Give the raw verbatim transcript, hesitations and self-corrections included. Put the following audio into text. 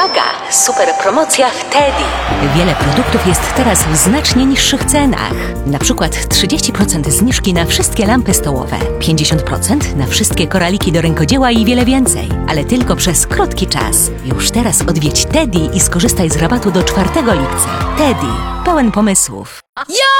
Uwaga! Super promocja w Teddy. Wiele produktów jest teraz w znacznie niższych cenach. Na przykład trzydzieści procent zniżki na wszystkie lampy stołowe, pięćdziesiąt procent na wszystkie koraliki do rękodzieła i wiele więcej. Ale tylko przez krótki czas. Już teraz odwiedź Teddy i skorzystaj z rabatu do czwartego lipca. Teddy. Pełen pomysłów. Ja!